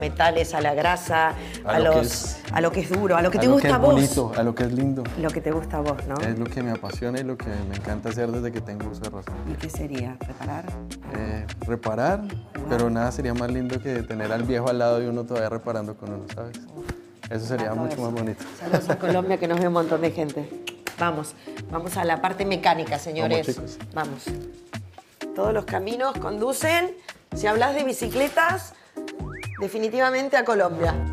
metales, a la grasa, a lo que es duro, a lo que te gusta a vos. Bonito, a lo que es lindo. Lo que te gusta a vos, ¿no? Es lo que me apasiona y lo que me encanta hacer desde que tengo uso de razón. ¿Y qué sería? ¿Reparar? Reparar, pero nada sería más lindo que tener al viejo al lado y uno todavía reparando con uno, ¿sabes? Eso sería mucho más bonito. Saludos a Colombia, que nos ve un montón de gente. Vamos a la parte mecánica, señores. Vamos, chicos. Vamos. Todos los caminos conducen, si hablas de bicicletas, definitivamente a Colombia.